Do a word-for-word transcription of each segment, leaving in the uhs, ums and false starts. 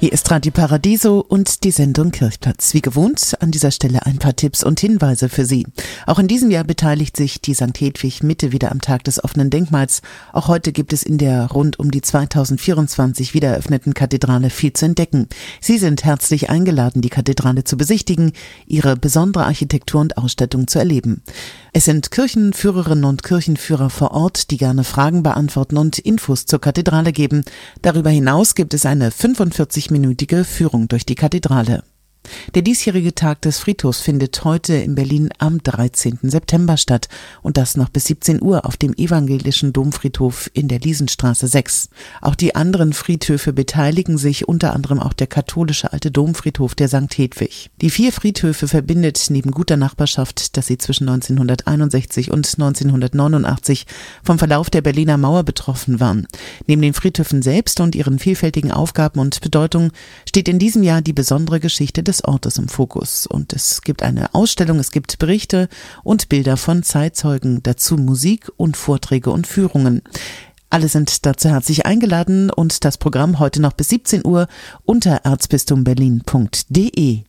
Hier ist Radio Paradiso und die Sendung Kirchplatz. Wie gewohnt an dieser Stelle ein paar Tipps und Hinweise für Sie. Auch in diesem Jahr beteiligt sich die Sankt Hedwig Mitte wieder am Tag des offenen Denkmals. Auch heute gibt es in der rund um die zweitausendvierundzwanzig wieder eröffneten Kathedrale viel zu entdecken. Sie sind herzlich eingeladen, die Kathedrale zu besichtigen, ihre besondere Architektur und Ausstattung zu erleben. Es sind Kirchenführerinnen und Kirchenführer vor Ort, die gerne Fragen beantworten und Infos zur Kathedrale geben. Darüber hinaus gibt es eine fünfundvierzigminütige Führung durch die Kathedrale. Der diesjährige Tag des Friedhofs findet heute in Berlin am dreizehnten September statt und das noch bis siebzehn Uhr auf dem evangelischen Domfriedhof in der Liesenstraße sechs. Auch die anderen Friedhöfe beteiligen sich, unter anderem auch der katholische Alte Domfriedhof der Sankt Hedwig. Die vier Friedhöfe verbindet neben guter Nachbarschaft, dass sie zwischen neunzehnhunderteinundsechzig und neunzehnhundertneunundachtzig vom Verlauf der Berliner Mauer betroffen waren. Neben den Friedhöfen selbst und ihren vielfältigen Aufgaben und Bedeutungen steht in diesem Jahr die besondere Geschichte des des Ortes im Fokus. Und es gibt eine Ausstellung, es gibt Berichte und Bilder von Zeitzeugen, dazu Musik und Vorträge und Führungen. Alle sind dazu herzlich eingeladen und das Programm heute noch bis siebzehn Uhr unter erzbistumberlin punkt de.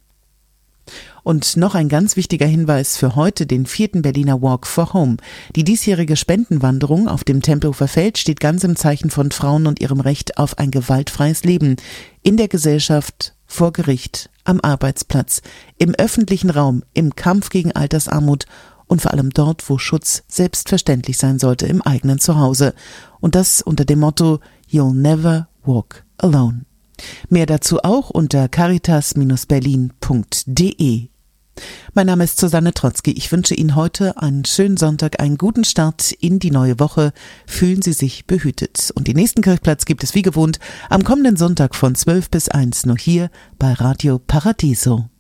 Und noch ein ganz wichtiger Hinweis für heute, den vierten Berliner Walk for Home. Die diesjährige Spendenwanderung auf dem Tempelhofer Feld steht ganz im Zeichen von Frauen und ihrem Recht auf ein gewaltfreies Leben. In der Gesellschaft, vor Gericht, am Arbeitsplatz, im öffentlichen Raum, im Kampf gegen Altersarmut und vor allem dort, wo Schutz selbstverständlich sein sollte, im eigenen Zuhause. Und das unter dem Motto You'll never walk alone. Mehr dazu auch unter caritas berlin punkt de. Mein Name ist Susanne Trotzki. Ich wünsche Ihnen heute einen schönen Sonntag, einen guten Start in die neue Woche. Fühlen Sie sich behütet. Und den nächsten Kirchplatz gibt es wie gewohnt am kommenden Sonntag von zwölf bis eins nur hier bei Radio Paradiso.